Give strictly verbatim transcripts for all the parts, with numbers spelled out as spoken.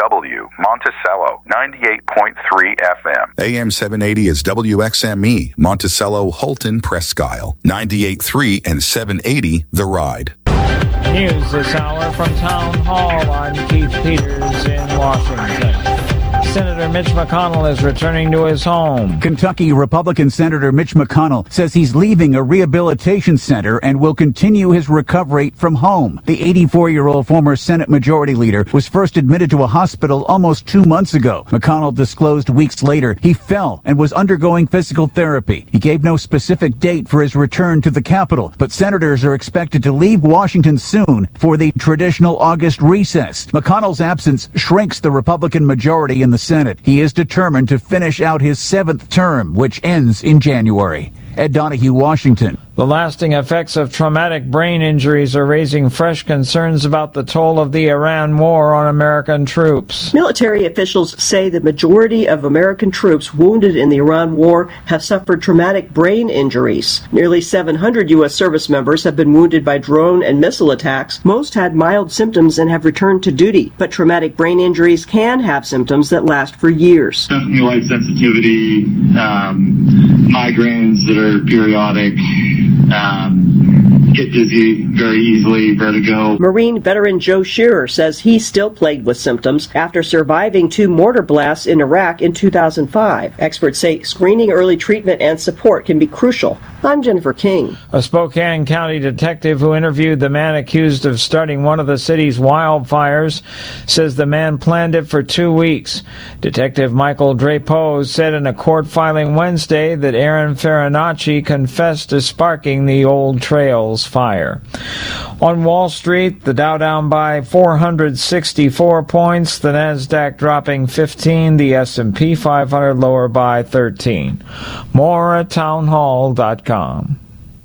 W, Monticello, ninety-eight point three F M. A M seven eighty is W X M E, Monticello, Holton, Presque Isle, ninety-eight point three and seven eighty The Ride. News this hour from Town Hall. I'm Keith Peters in Washington. Senator Mitch McConnell is returning to his home. Kentucky Republican Senator Mitch McConnell says he's leaving a rehabilitation center and will continue his recovery from home. The eighty-four-year-old former Senate Majority Leader was first admitted to a hospital almost two months ago. McConnell disclosed weeks later he fell and was undergoing physical therapy. He gave no specific date for his return to the Capitol, but senators are expected to leave Washington soon for the traditional August recess. McConnell's absence shrinks the Republican majority in the Senate. He is determined to finish out his seventh term, which ends in January. Ed Donahue, Washington. The lasting effects of traumatic brain injuries are raising fresh concerns about the toll of the Iran war on American troops. Military officials say the majority of American troops wounded in the Iran war have suffered traumatic brain injuries. Nearly seven hundred U S service members have been wounded by drone and missile attacks. Most had mild symptoms and have returned to duty, but traumatic brain injuries can have symptoms that last for years. Definitely light sensitivity, um, migraines that are periodic, Um, get dizzy very easily, vertigo. Marine veteran Joe Shearer says he's still plagued with symptoms after surviving two mortar blasts in Iraq in two thousand five. Experts say screening, early treatment, and support can be crucial. I'm Jennifer King. A Spokane County detective who interviewed the man accused of starting one of the city's wildfires says the man planned it for two weeks. Detective Michael Drapeau said in a court filing Wednesday that Aaron Farinacci confessed to sparking the Old Trails fire. On Wall Street, the Dow down by four hundred sixty-four points, the Nasdaq dropping fifteen, the S and P five hundred lower by thirteen. More at townhall dot com.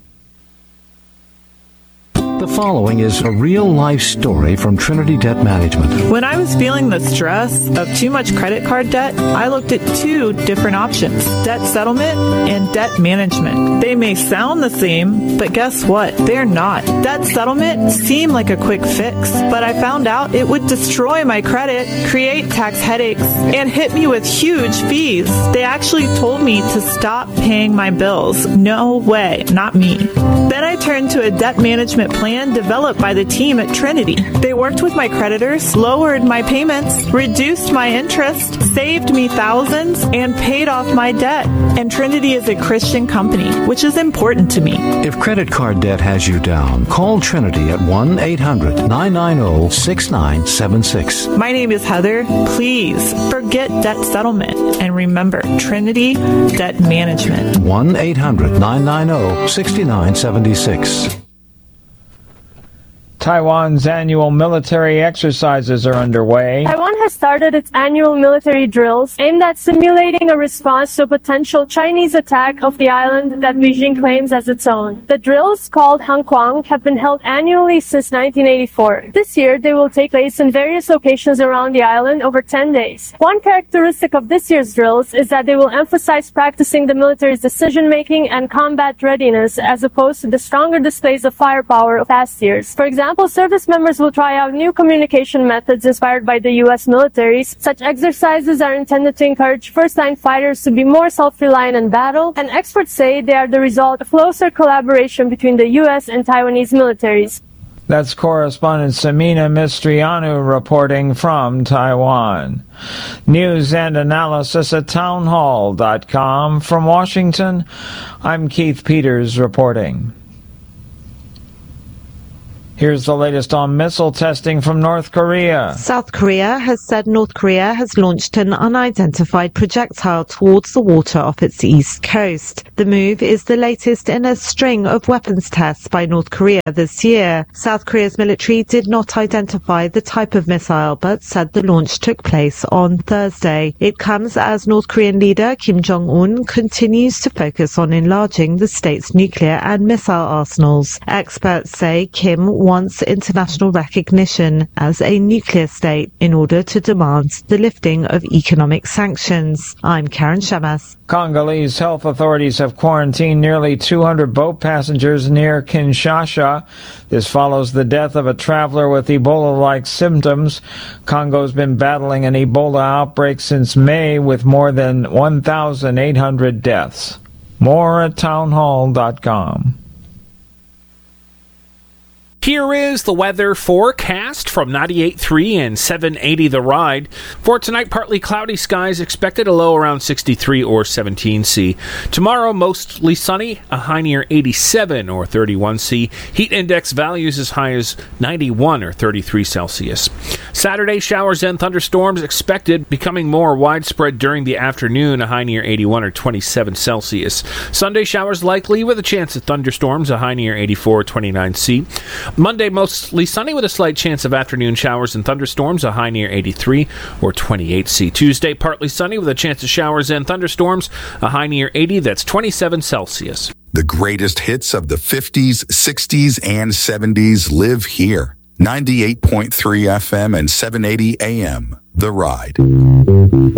The following is a real-life story from Trinity Debt Management. When I was feeling the stress of too much credit card debt, I looked at two different options, debt settlement and debt management. They may sound the same, but guess what? They're not. Debt settlement seemed like a quick fix, but I found out it would destroy my credit, create tax headaches, and hit me with huge fees. They actually told me to stop paying my bills. No way, not me. Then I turned to a debt management plan developed by the team at Trinity. They worked with my creditors, lowered my payments, reduced my interest, saved me thousands, and paid off my debt. And Trinity is a Christian company, which is important to me. If credit card debt has you down, call Trinity at one eight hundred nine nine zero six nine seven six. My name is Heather. Please forget debt settlement and remember Trinity Debt Management. one eight hundred nine nine zero six nine seven six. Taiwan's annual military exercises are underway. Taiwan has started its annual military drills aimed at simulating a response to a potential Chinese attack of the island that Beijing claims as its own. The drills, called Hanquang, have been held annually since nineteen eighty-four. This year, they will take place in various locations around the island over ten days. One characteristic of this year's drills is that they will emphasize practicing the military's decision-making and combat readiness as opposed to the stronger displays of firepower of past years. For example, service members will try out new communication methods inspired by the U S military. Such exercises are intended to encourage first-line fighters to be more self-reliant in battle, and experts say they are the result of closer collaboration between the U S and Taiwanese militaries. That's correspondent Samina Mistrianu reporting from Taiwan. News and analysis at townhall dot com. From Washington, I'm Keith Peters reporting. Here's the latest on missile testing from North Korea. South Korea has said North Korea has launched an unidentified projectile towards the water off its east coast. The move is the latest in a string of weapons tests by North Korea this year. South Korea's military did not identify the type of missile, but said the launch took place on Thursday. It comes as North Korean leader Kim Jong-un continues to focus on enlarging the state's nuclear and missile arsenals. Experts say Kim wants international recognition as a nuclear state in order to demand the lifting of economic sanctions. I'm Karen Shamas. Congolese health authorities have quarantined nearly two hundred boat passengers near Kinshasa. This follows the death of a traveler with Ebola-like symptoms. Congo's been battling an Ebola outbreak since May with more than one thousand eight hundred deaths. More at townhall dot com. Here is the weather forecast from ninety-eight point three and seven eighty The Ride. For tonight, partly cloudy skies expected, a low around sixty-three or seventeen C. Tomorrow, mostly sunny, a high near eighty-seven or thirty-one C. Heat index values as high as ninety-one or thirty-three Celsius. Saturday, showers and thunderstorms expected, becoming more widespread during the afternoon, a high near eighty-one or twenty-seven Celsius. Sunday, showers likely with a chance of thunderstorms, a high near eighty-four or twenty-nine C. Monday, mostly sunny with a slight chance of afternoon showers and thunderstorms, a high near eighty-three or twenty-eight C. Tuesday, partly sunny with a chance of showers and thunderstorms, a high near eighty, that's twenty-seven Celsius. The greatest hits of the fifties, sixties, and seventies live here. ninety-eight point three F M and seven eighty A M. The Ride.